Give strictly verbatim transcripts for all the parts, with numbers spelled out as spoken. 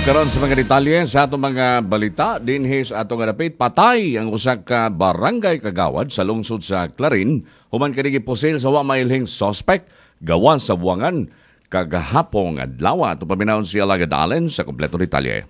Karon sa mga detalye sa atong mga balita dinhi sa atong dapit, patay ang usa ka barangay kagawad sa lungsod sa Clarin human kini gipusil sa wa mailhing suspect gawas sa buwangan kagahapong adlaw. Ato paminawon si Alagad Allen sa kompleto detalye.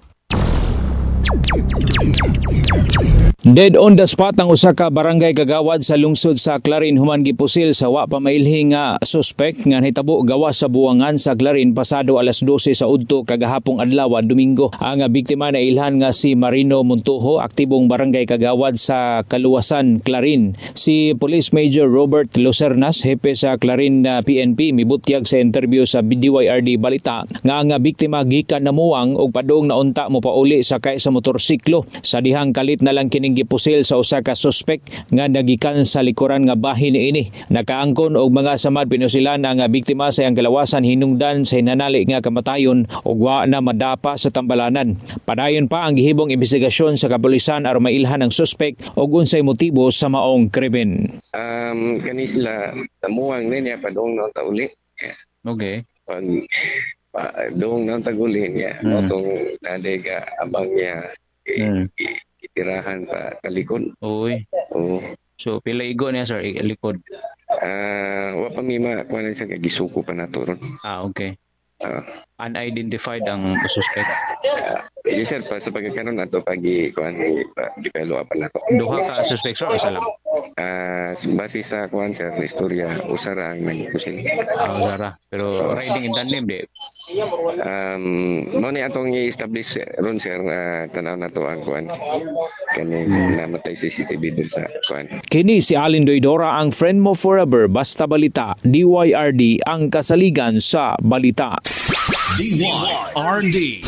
Dead on the spot ang usa ka barangay kagawad sa lungsod sa Clarin human gipusil sa wa pa mailhing nga suspect nga nahitabo gawas sa buwangan sa Clarin pasado alas dose sa udto kagahapong adlaw Domingo. Ang biktima na ilhan nga si Marino Montuho, aktibong barangay kagawad sa Kaluwasan, Clarin. Si Police Major Robert Lucernas, hepe sa Clarin uh, P N P, mibutyag sa interview sa D Y R D Balita nga ang biktima gikan namuwang og padung naunta mo pauli sakay sa motorsiklo. Sa dihang kalit na lang kining gipusil sa usa ka suspect nga nagikan sa likuran nga bahin niini. Nakaangkon og mga samad pinusilan ang biktima sa iyang kalawasan hinungdan sa hinanali nga kamatayon ug wa na madapa sa tambalanan. Padayon pa ang gihibong investigasyon sa kapulisan aron mailhan ang suspect og unsay motibo sa maong krimen. Um kanisla tamuang niya padung na tauli. Okay. Pag pa, doong nang taguli niya hmm. Otong naday ka abang niya hmm. itirahan sa kalikod. Uy. Oo. So pila igo niya sir likod? Ah, uh, wa pa mi ma kuan sa gisuko pa nato ron. Ah, okay. Uh, Unidentified ang suspect. Uh, yes sir, pa sa pagkakaroon ato pagi kuan di pelo apa nato. Duha ka suspect sir o isa lang? Ah, uh, base sa kuan sir istorya usara ang nagpusil. Ah, usara. Pero uh, riding in tandem di. Um, mo ni atong i-establish ron sir uh, tanaw na to ang kuan kani hmm. namatay C C T V din sa kuan. Kini si Alin Doidora, ang friend mo forever, basta balita. D Y R D ang kasaligan sa balita. D Y R D.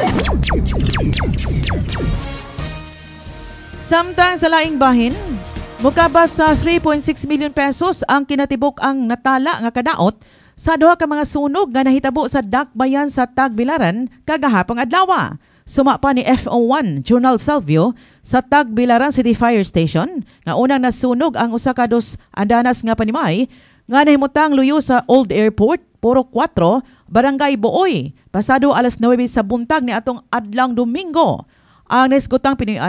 Samtang sa laing bahin, mukabas sa three point six million pesos ang kinatibok ang natala nga kadaot sa duha ka mga sunog nga nahitabo sa Dakbayan sa Tagbilaran kagahapong adlaw. Suma pa ni F O one Journal Salvio sa Tagbilaran City Fire Station nga unang nasunog ang usa ka dos andanas nga panimay nga nahimutang luyo sa Old Airport, Puro four, Barangay Booy, pasado alas nuwebe sa buntag ni atong adlang Domingo. Ang nasgutang Pinoy